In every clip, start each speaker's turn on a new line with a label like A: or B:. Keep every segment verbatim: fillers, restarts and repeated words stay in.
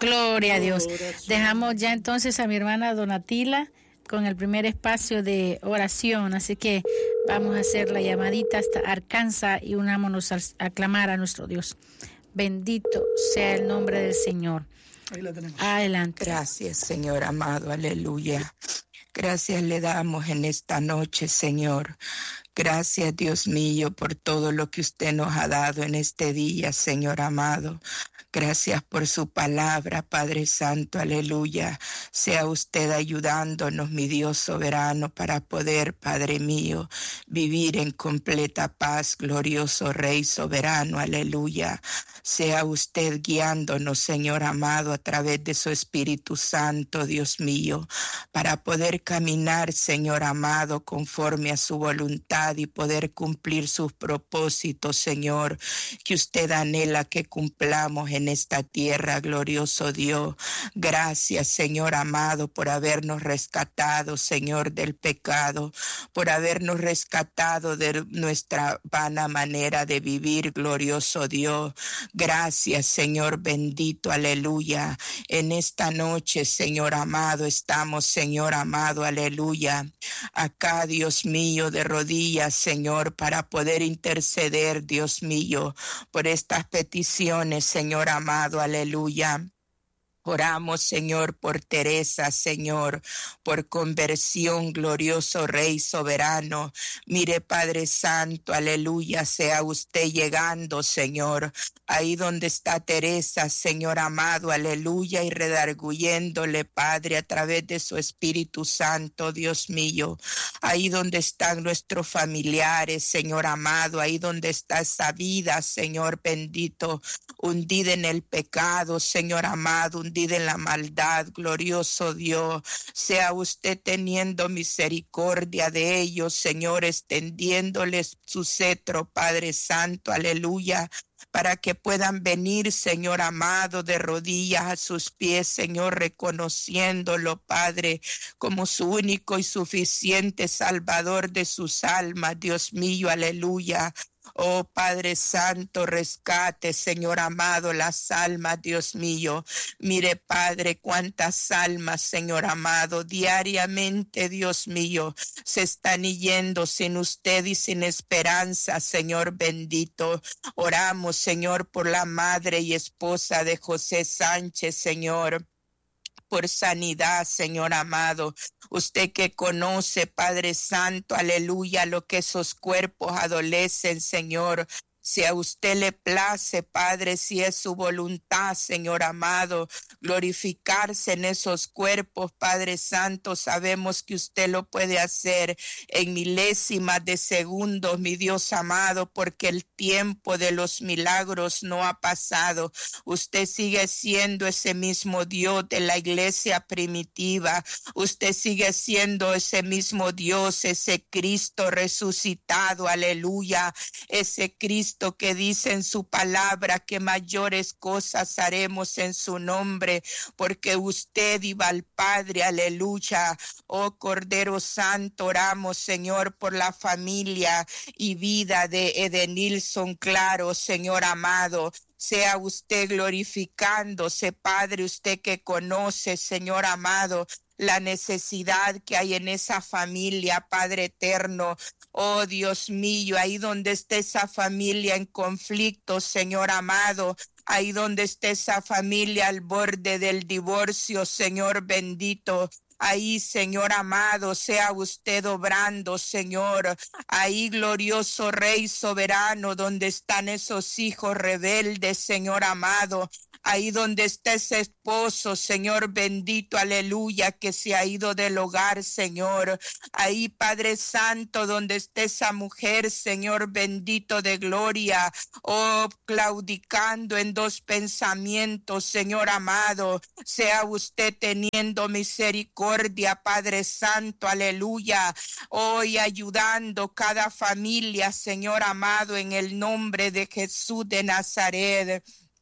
A: Gloria a Dios. Dejamos ya entonces a mi hermana Donatila con el primer espacio de oración, así que vamos a hacer la llamadita hasta Arkansas y unámonos a aclamar a nuestro Dios. Bendito sea el nombre del Señor.
B: Ahí la tenemos.
A: Adelante.
C: Gracias, Señor amado, aleluya. Gracias le damos en esta noche, Señor. Gracias, Dios mío, por todo lo que usted nos ha dado en este día, Señor amado. Gracias por su palabra, Padre Santo, aleluya. Sea usted ayudándonos, mi Dios soberano, para poder, Padre mío, vivir en completa paz, glorioso Rey soberano, aleluya. Sea usted guiándonos, Señor amado, a través de su Espíritu Santo, Dios mío, para poder caminar, Señor amado, conforme a su voluntad y poder cumplir sus propósitos, Señor, que usted anhela que cumplamos en esta tierra, glorioso Dios. Gracias, Señor amado, por habernos rescatado, Señor, del pecado, por habernos rescatado de nuestra vana manera de vivir, glorioso Dios. Gracias, Señor bendito, aleluya. En esta noche, Señor amado, estamos, Señor amado, aleluya, acá, Dios mío, de rodillas, Señor, para poder interceder, Dios mío, por estas peticiones, Señor amado, aleluya. Oramos, Señor, por Teresa, Señor, por conversión, glorioso Rey soberano. Mire, Padre Santo, aleluya, sea usted llegando, Señor, ahí donde está Teresa, Señor amado, aleluya, y redarguyéndole, Padre, a través de su Espíritu Santo, Dios mío. Ahí donde están nuestros familiares, Señor amado, ahí donde está esa vida, Señor bendito, hundida en el pecado, Señor amado, hundida en la maldad, glorioso Dios. Sea usted teniendo misericordia de ellos, Señor, extendiéndoles su cetro, Padre Santo, aleluya, para que puedan venir, Señor amado, de rodillas a sus pies, Señor, reconociéndolo, Padre, como su único y suficiente Salvador de sus almas, Dios mío, aleluya. Oh Padre Santo, rescate, Señor amado, las almas, Dios mío. Mire, Padre, cuántas almas, Señor amado, diariamente, Dios mío, se están yendo sin usted y sin esperanza, Señor bendito. Oramos, Señor, por la madre y esposa de José Sánchez, Señor, por sanidad, Señor amado. Usted que conoce, Padre Santo, aleluya, lo que esos cuerpos adolecen, Señor. Si a usted le place, Padre, si es su voluntad, Señor amado, glorificarse en esos cuerpos, Padre Santo, sabemos que usted lo puede hacer en milésimas de segundos, mi Dios amado, porque el tiempo de los milagros no ha pasado. Usted sigue siendo ese mismo Dios de la iglesia primitiva. Usted sigue siendo ese mismo Dios, ese Cristo resucitado, aleluya, ese Cristo que dice en su palabra que mayores cosas haremos en su nombre, porque usted iba al Padre, aleluya. Oh Cordero Santo, oramos, Señor, por la familia y vida de Edenilson Claro, Señor amado. Sea usted glorificándose, Padre, usted que conoce, Señor amado, la necesidad que hay en esa familia, Padre eterno. Oh Dios mío, ahí donde esté esa familia en conflicto, Señor amado, ahí donde esté esa familia al borde del divorcio, Señor bendito. Ahí, Señor amado, sea usted obrando, Señor. Ahí, glorioso Rey soberano, donde están esos hijos rebeldes, Señor amado. Ahí donde está ese esposo, Señor bendito, aleluya, que se ha ido del hogar, Señor. Ahí, Padre Santo, donde está esa mujer, Señor bendito de gloria, oh, claudicando en dos pensamientos, Señor amado. Sea usted teniendo misericordia, Padre Santo, aleluya. Hoy ayudando cada familia, Señor amado, en el nombre de Jesús de Nazaret.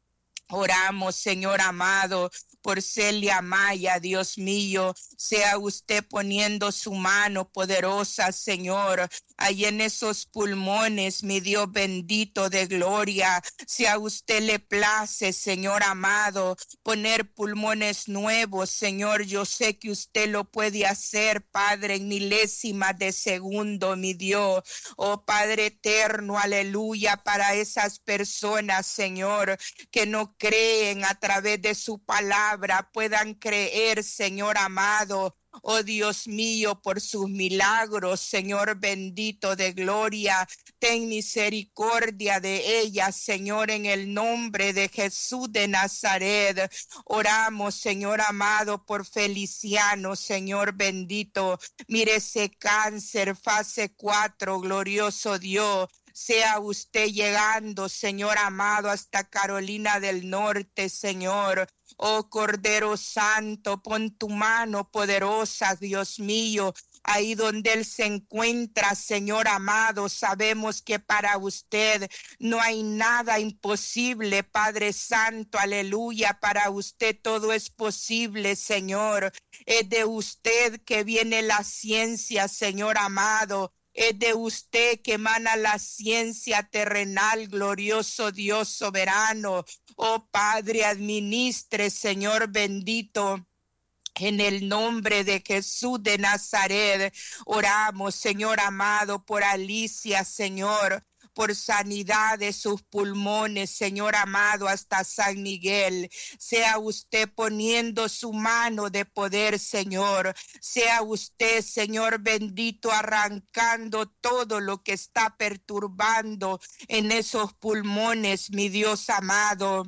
C: Oramos, Señor amado, por Celia Maya, Dios mío, sea usted poniendo su mano poderosa, Señor, ahí en esos pulmones, mi Dios bendito de gloria. Si a usted le place, Señor amado, poner pulmones nuevos, Señor, yo sé que usted lo puede hacer, Padre, en milésimas de segundo, mi Dios. Oh Padre eterno, aleluya, para esas personas, Señor, que no creen a través de su palabra, puedan creer, Señor amado. Oh Dios mío, por sus milagros, Señor bendito de gloria, ten misericordia de ellas, Señor, en el nombre de Jesús de Nazaret. Oramos, Señor amado, por Feliciano, Señor bendito. Mire ese cáncer, fase cuatro, glorioso Dios. Sea usted llegando, Señor amado, hasta Carolina del Norte, Señor. Oh Cordero Santo, pon tu mano poderosa, Dios mío, ahí donde Él se encuentra, Señor amado. Sabemos que para usted no hay nada imposible, Padre Santo, aleluya. Para usted todo es posible, Señor. Es de usted que viene la ciencia, Señor amado. Es de usted que emana la ciencia terrenal, glorioso Dios soberano. Oh Padre, administre, Señor bendito. En el nombre de Jesús de Nazaret, oramos, Señor amado, por Alicia, Señor, por sanidad de sus pulmones, Señor amado, hasta San Miguel. Sea usted poniendo su mano de poder, Señor. Sea usted, Señor bendito, arrancando todo lo que está perturbando en esos pulmones, mi Dios amado.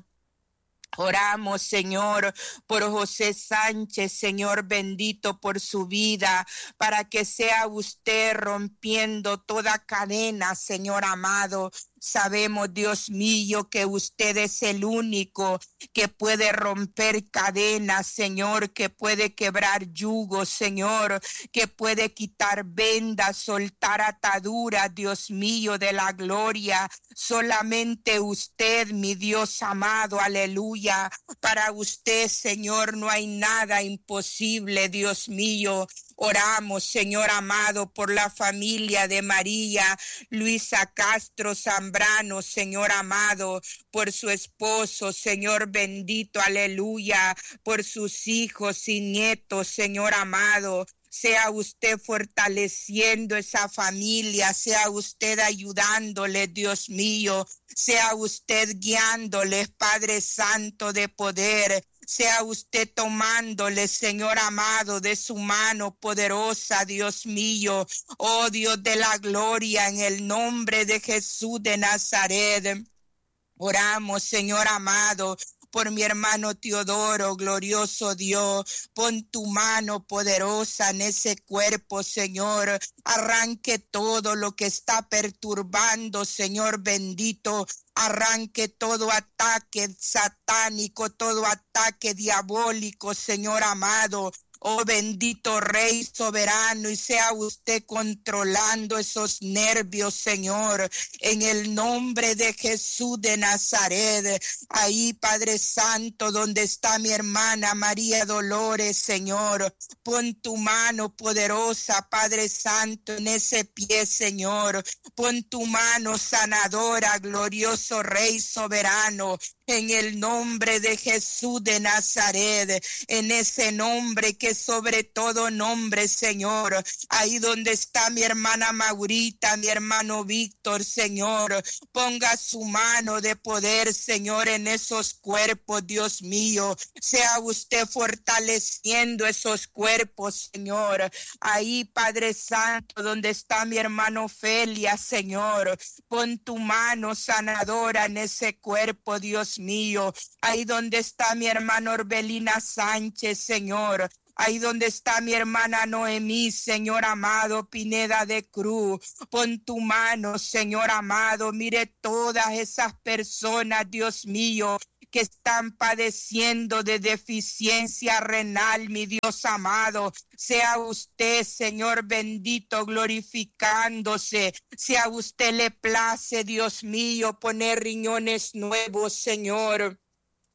C: Oramos, Señor, por José Sánchez, Señor bendito, por su vida, para que sea usted rompiendo toda cadena, Señor amado. Sabemos, Dios mío, que usted es el único que puede romper cadenas, Señor, que puede quebrar yugos, Señor, que puede quitar vendas, soltar ataduras, Dios mío, de la gloria. Solamente usted, mi Dios amado, aleluya. Para usted, Señor, no hay nada imposible, Dios mío. Oramos, Señor amado, por la familia de María Luisa Castro Zambrano, Señor amado, por su esposo, Señor bendito, aleluya, por sus hijos y nietos, Señor amado. Sea usted fortaleciendo esa familia, sea usted ayudándole, Dios mío, sea usted guiándoles, Padre Santo de poder. Sea usted tomándole, Señor amado, de su mano poderosa, Dios mío. Oh Dios de la gloria, en el nombre de Jesús de Nazaret. Oramos, Señor amado, por mi hermano Teodoro, glorioso Dios. Pon tu mano poderosa en ese cuerpo, Señor. Arranque todo lo que está perturbando, Señor bendito. Arranque todo ataque satánico, todo ataque diabólico, Señor amado. Oh bendito Rey soberano, y sea usted controlando esos nervios, Señor, en el nombre de Jesús de Nazaret. Ahí, Padre Santo, donde está mi hermana María Dolores, Señor, pon tu mano poderosa, Padre Santo, en ese pie, Señor. Pon tu mano sanadora, glorioso Rey soberano, en el nombre de Jesús de Nazaret, en ese nombre que sobre todo nombre, Señor. Ahí donde está mi hermana Maurita, mi hermano Víctor, Señor, ponga su mano de poder, Señor, en esos cuerpos, Dios mío. Sea usted fortaleciendo esos cuerpos, Señor. Ahí, Padre Santo, donde está mi hermano Felia, Señor, pon tu mano sanadora en ese cuerpo, Dios mío. Ahí donde está mi hermano Orbelina Sánchez, Señor. Ahí donde está mi hermana Noemí, Señor amado, Pineda de Cruz. Pon tu mano, Señor amado. Mire todas esas personas, Dios mío, que están padeciendo de deficiencia renal, mi Dios amado. Sea usted, Señor bendito, glorificándose. Si a usted le place, Dios mío, poner riñones nuevos, Señor.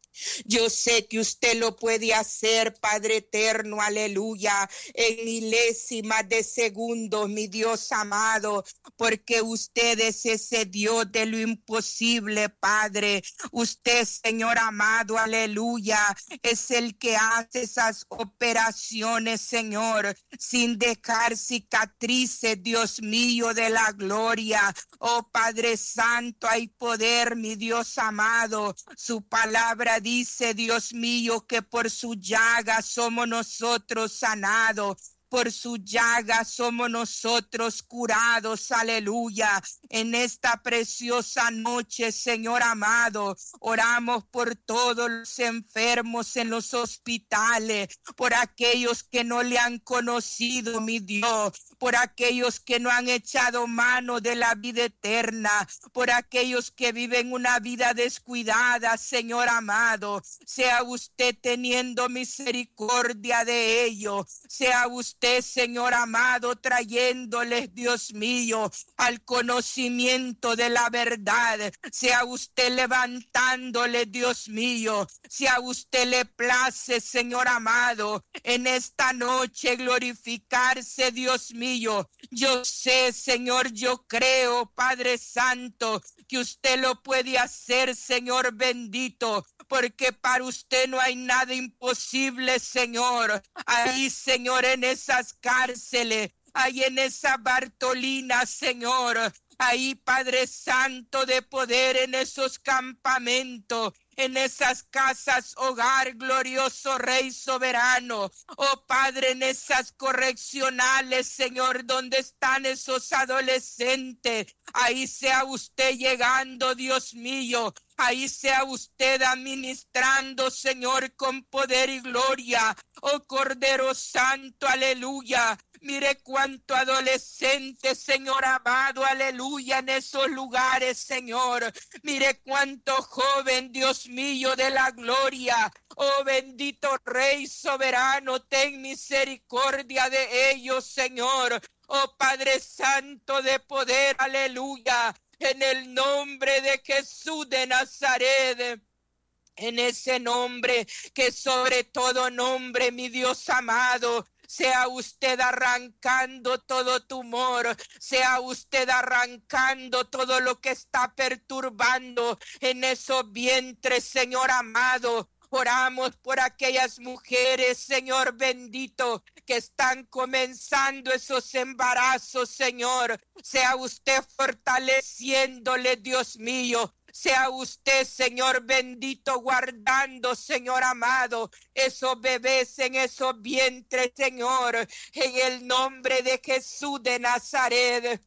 C: Yo sé que usted lo puede hacer, Padre eterno, aleluya, en milésimas de segundos, mi Dios amado, porque usted es ese Dios de lo imposible, Padre. Usted, Señor amado, aleluya, es el que hace esas operaciones, Señor, sin dejar cicatrices, Dios mío, de la gloria. Oh, Padre Santo, hay poder, mi Dios amado. Su palabra dice, Dios mío, que por su llaga somos nosotros sanados. Por su llaga somos nosotros curados, aleluya. En esta preciosa noche, Señor amado, oramos por todos los enfermos en los hospitales, por aquellos que no le han conocido, mi Dios, por aquellos que no han echado mano de la vida eterna, por aquellos que viven una vida descuidada, Señor amado. Sea usted teniendo misericordia de ellos, sea usted, Señor amado, trayéndoles, Dios mío, al conocimiento de la verdad. Sea usted levantándole, Dios mío, si a usted le place, Señor amado, en esta noche glorificarse, Dios mío. Yo sé, Señor, yo creo, Padre Santo, que usted lo puede hacer, Señor bendito, porque para usted no hay nada imposible, Señor. Ahí, Señor, en esas cárceles, ahí en esa Bartolina, Señor, ahí, Padre Santo de poder, en esos campamentos, en esas casas, hogar, glorioso Rey soberano. Oh Padre, en esas correccionales, Señor, donde están esos adolescentes, ahí sea usted llegando, Dios mío. Ahí sea usted administrando, Señor, con poder y gloria. Oh Cordero Santo, aleluya. Mire cuánto adolescente, Señor amado, aleluya, en esos lugares, Señor. Mire cuánto joven, Dios mío, de la gloria. Oh bendito Rey soberano, ten misericordia de ellos, Señor. Oh Padre Santo de poder, aleluya. En el nombre de Jesús de Nazaret. En ese nombre que sobre todo nombre, mi Dios amado, sea usted arrancando todo tumor, sea usted arrancando todo lo que está perturbando en esos vientres, Señor amado. Oramos por aquellas mujeres, Señor bendito, que están comenzando esos embarazos, Señor. Sea usted fortaleciéndole, Dios mío. Sea usted, Señor bendito, guardando, Señor amado, esos bebés en esos vientres, Señor, en el nombre de Jesús de Nazaret.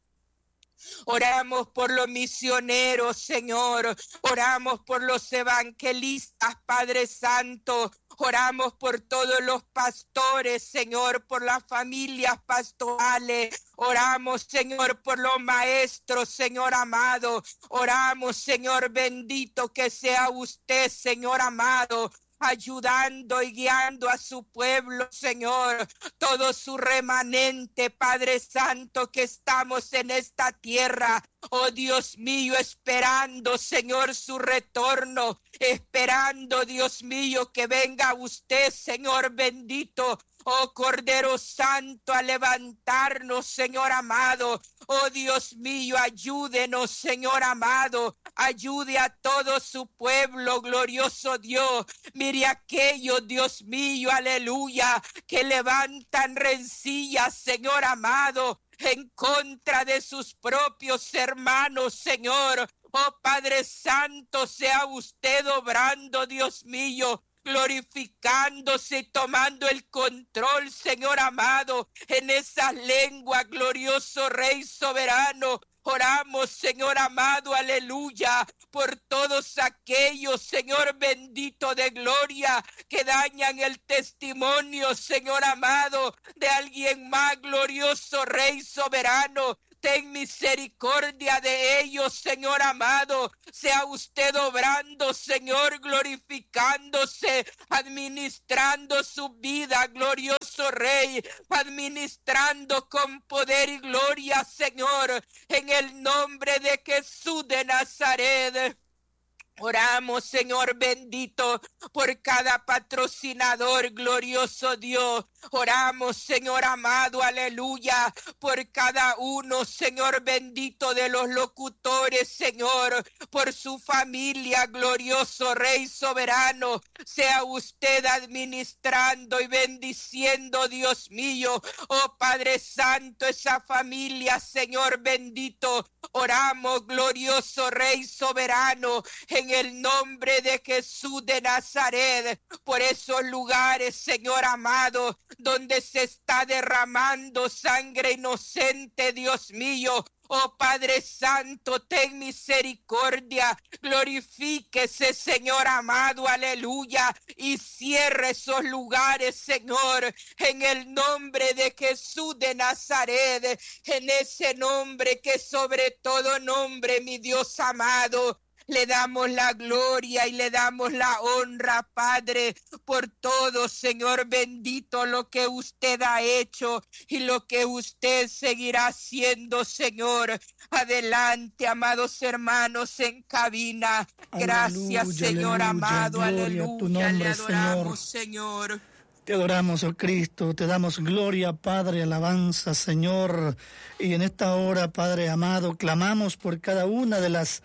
C: Oramos por los misioneros, Señor. Oramos por los evangelistas, Padre Santo. Oramos por todos los pastores, Señor, por las familias pastorales. Oramos, Señor, por los maestros, Señor amado. Oramos, Señor bendito, que sea usted, Señor amado, ayudando y guiando a su pueblo, Señor, todo su remanente, Padre Santo, que estamos en esta tierra, oh Dios mío, esperando, Señor, su retorno, esperando, Dios mío, que venga usted, Señor bendito, oh Cordero Santo, a levantarnos, Señor amado. Oh Dios mío, ayúdenos, Señor amado. Ayude a todo su pueblo, glorioso Dios. Mire aquellos, Dios mío, aleluya, que levantan rencillas, Señor amado, en contra de sus propios hermanos, Señor. Oh Padre Santo, sea usted obrando, Dios mío, glorificándose y tomando el control, Señor amado, en esa lengua, glorioso Rey soberano. Oramos, Señor amado, aleluya, por todos aquellos, Señor bendito de gloria, que dañan el testimonio, Señor amado, de alguien más, glorioso Rey soberano. Ten misericordia de ellos, Señor amado. Sea usted obrando, Señor, glorificándose, administrando su vida, glorioso Rey, administrando con poder y gloria, Señor, en el nombre de Jesús de Nazaret. Oramos, Señor bendito, por cada patrocinador, glorioso Dios. Oramos, Señor amado, aleluya, por cada uno, Señor bendito, de los locutores, Señor, por su familia, glorioso Rey soberano. Sea usted administrando y bendiciendo, Dios mío, oh Padre Santo, esa familia, Señor bendito. Oramos, glorioso Rey soberano, en el nombre de Jesús de Nazaret, por esos lugares, Señor amado, donde se está derramando sangre inocente, Dios mío. Oh Padre Santo, ten misericordia, glorifíquese, Señor amado, aleluya, y cierre esos lugares, Señor, en el nombre de Jesús de Nazaret, en ese nombre que sobre todo nombre, mi Dios amado. Le damos la gloria y le damos la honra, Padre, por todo, Señor bendito, lo que usted ha hecho y lo que usted seguirá haciendo, Señor. Adelante, amados hermanos en cabina. Gracias, aleluya, Señor aleluya, amado, aleluya. Tu nombre, le adoramos, Señor. Señor.
B: Te adoramos, oh Cristo, te damos gloria, Padre, alabanza, Señor. Y en esta hora, Padre amado, clamamos por cada una de las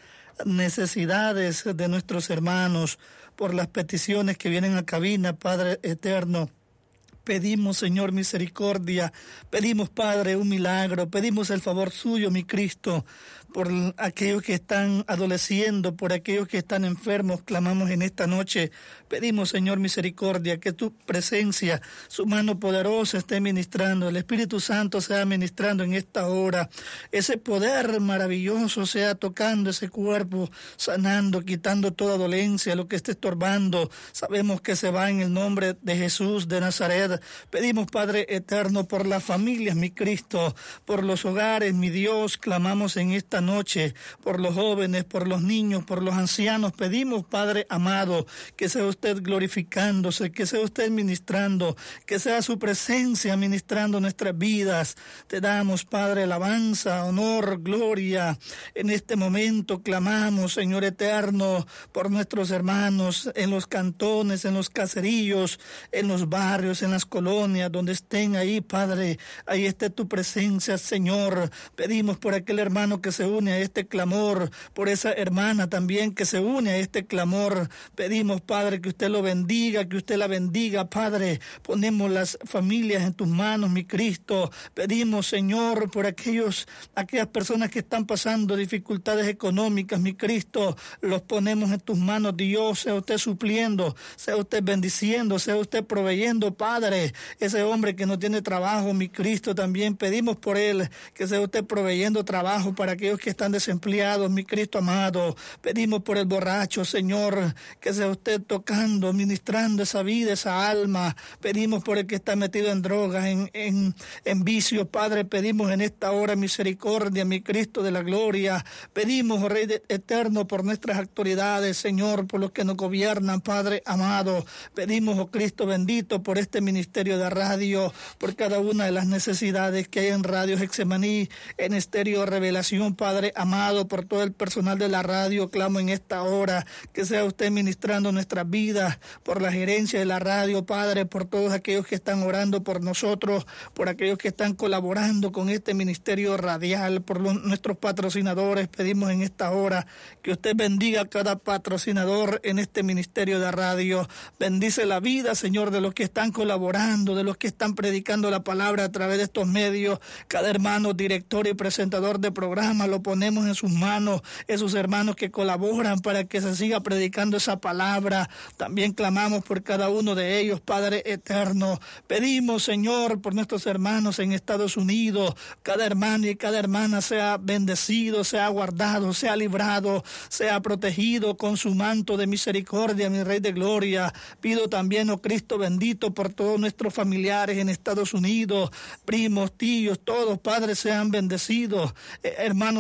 B: necesidades de nuestros hermanos, por las peticiones que vienen a cabina, Padre eterno. Pedimos, Señor, misericordia, pedimos, Padre, un milagro, pedimos el favor suyo, mi Cristo, por aquellos que están adoleciendo, por aquellos que están enfermos, clamamos en esta noche. Pedimos, Señor, misericordia, que tu presencia, su mano poderosa esté ministrando, el Espíritu Santo sea ministrando en esta hora, ese poder maravilloso sea tocando ese cuerpo, sanando, quitando toda dolencia, lo que esté estorbando. Sabemos que se va en el nombre de Jesús de Nazaret. Pedimos, Padre eterno, por las familias, mi Cristo, por los hogares, mi Dios, clamamos en esta noche, por los jóvenes, por los niños, por los ancianos. Pedimos, Padre amado, que sea usted glorificándose, que sea usted ministrando, que sea su presencia ministrando nuestras vidas. Te damos, Padre, alabanza, honor, gloria. En este momento clamamos, Señor eterno, por nuestros hermanos en los cantones, en los caseríos, en los barrios, en las colonias, donde estén ahí, Padre, ahí esté tu presencia, Señor. Pedimos por aquel hermano que se une a este clamor, por esa hermana también que se une a este clamor. Pedimos, Padre, que usted lo bendiga, que usted la bendiga, Padre. Ponemos las familias en tus manos, mi Cristo. Pedimos, Señor, por aquellos, aquellas personas que están pasando dificultades económicas, mi Cristo. Los ponemos en tus manos, Dios. Sea usted supliendo, sea usted bendiciendo, sea usted proveyendo, Padre. Ese hombre que no tiene trabajo, mi Cristo, también pedimos por él, que sea usted proveyendo trabajo para aquellos que están desempleados, mi Cristo amado. Pedimos por el borracho, Señor, que sea usted tocando, ministrando esa vida, esa alma. Pedimos por el que está metido en drogas, en, en, en vicios, Padre. Pedimos en esta hora misericordia, mi Cristo de la gloria. Pedimos, oh Rey de, eterno, por nuestras autoridades, Señor, por los que nos gobiernan, Padre amado. Pedimos, oh Cristo bendito, por este ministerio de radio, por cada una de las necesidades que hay en Radio Getsemaní, en Estéreo Revelación, Padre amado, por todo el personal de la radio. Clamo en esta hora que sea usted ministrando nuestras vidas, por la gerencia de la radio, Padre, por todos aquellos que están orando por nosotros, por aquellos que están colaborando con este ministerio radial, por los, nuestros patrocinadores. Pedimos en esta hora que usted bendiga a cada patrocinador en este ministerio de radio. Bendice la vida, Señor, de los que están colaborando, de los que están predicando la palabra a través de estos medios. Cada hermano, director y presentador de programa, lo ponemos en sus manos, esos hermanos que colaboran para que se siga predicando esa palabra. También clamamos por cada uno de ellos, Padre eterno. Pedimos, Señor, por nuestros hermanos en Estados Unidos. Cada hermano y cada hermana sea bendecido, sea guardado, sea librado, sea protegido con su manto de misericordia, mi Rey de gloria. Pido también, oh Cristo bendito, por todos nuestros familiares en Estados Unidos, primos, tíos, todos, Padre, sean bendecidos. Eh, hermanos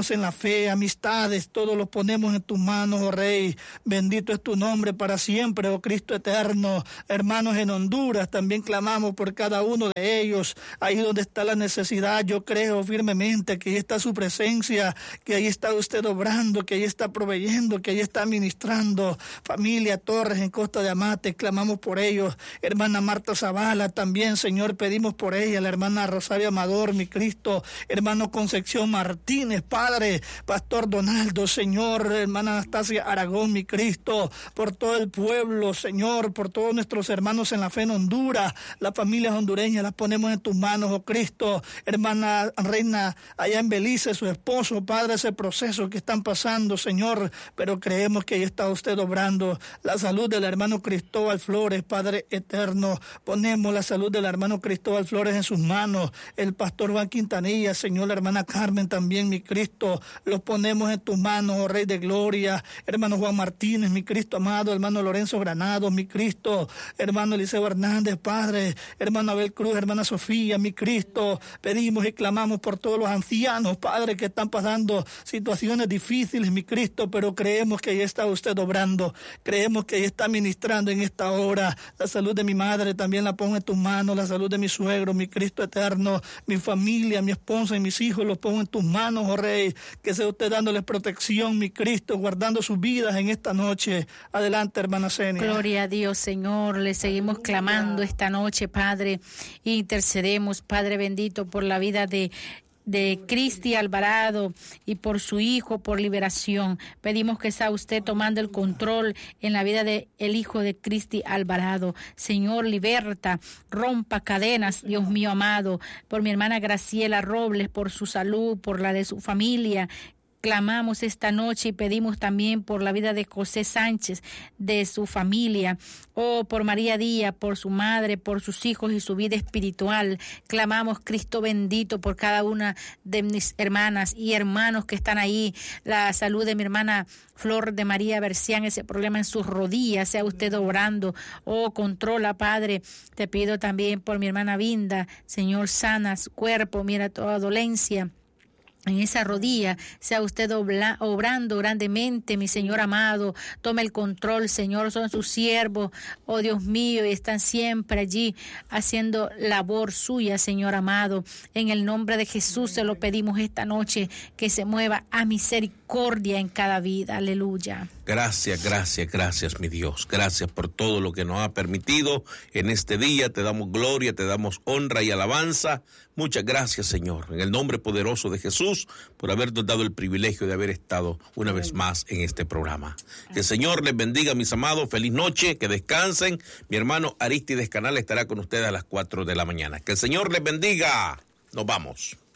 B: hermanos en la fe, amistades, todos los ponemos en tus manos, oh Rey. Bendito es tu nombre para siempre, oh Cristo eterno. Hermanos en Honduras, también clamamos por cada uno de ellos. Ahí donde está la necesidad, yo creo firmemente que ahí está su presencia, que ahí está usted obrando, que ahí está proveyendo, que ahí está ministrando. Familia Torres en Costa de Amate, clamamos por ellos. Hermana Marta Zavala también, Señor, pedimos por ella. La hermana Rosario Amador, mi Cristo. Hermano Concepción Martínez, Padre. Pastor Donaldo, Señor. Hermana Anastasia Aragón, mi Cristo. Por todo el pueblo, Señor, por todos nuestros hermanos en la fe en Honduras. Las familias hondureñas las ponemos en tus manos, oh Cristo. Hermana Reina allá en Belice, su esposo, Padre, ese proceso que están pasando, Señor, pero creemos que ahí está usted obrando. La salud del hermano Cristóbal Flores, Padre eterno, ponemos la salud del hermano Cristóbal Flores en sus manos. El pastor Juan Quintanilla, Señor, la hermana Carmen también, mi Cristo, los ponemos en tus manos, oh Rey de Gloria. Hermano Juan Martínez, mi Cristo amado, hermano Lorenzo Granados, mi Cristo, hermano Eliseo Hernández, Padre, hermano Abel Cruz, hermana Sofía, mi Cristo, pedimos y clamamos por todos los ancianos, Padre, que están pasando situaciones difíciles, mi Cristo, pero creemos que ahí está usted obrando, creemos que ahí está ministrando en esta hora. La salud de mi madre también la pongo en tus manos, la salud de mi suegro, mi Cristo eterno, mi familia, mi esposa y mis hijos los pongo en tus manos, oh Rey, que sea usted dándoles protección, mi Cristo, guardando sus vidas en esta noche. Adelante, hermana Senia.
A: Gloria a Dios, Señor, le seguimos clamando esta noche, Padre, e intercedemos, Padre bendito, por la vida de de Cristi Alvarado y por su hijo, por liberación. Pedimos que sea usted tomando el control en la vida del hijo de Cristi Alvarado. Señor, liberta, rompa cadenas, Dios mío amado, por mi hermana Graciela Robles, por su salud, por la de su familia. Clamamos esta noche y pedimos también por la vida de José Sánchez, de su familia, oh, por María Díaz, por su madre, por sus hijos y su vida espiritual. Clamamos, Cristo bendito, por cada una de mis hermanas y hermanos que están ahí. La salud de mi hermana Flor de María Bercián, ese problema en sus rodillas, sea usted obrando. Oh, controla, Padre. Te pido también por mi hermana Vinda, Señor, sana su cuerpo, mira toda dolencia en esa rodilla, sea usted obla, obrando grandemente, mi Señor amado. Tome el control, Señor, son sus siervos, oh Dios mío, y están siempre allí haciendo labor suya, Señor amado. En el nombre de Jesús se lo pedimos esta noche, que se mueva a misericordia en cada vida. Aleluya.
D: Gracias, gracias, gracias, mi Dios. Gracias por todo lo que nos ha permitido en este día. Te damos gloria, te damos honra y alabanza. Muchas gracias, Señor, en el nombre poderoso de Jesús, por habernos dado el privilegio de haber estado una vez más en este programa. Que el Señor les bendiga, mis amados. Feliz noche, que descansen. Mi hermano Aristides Canal estará con ustedes a las cuatro de la mañana. Que el Señor les bendiga. Nos vamos.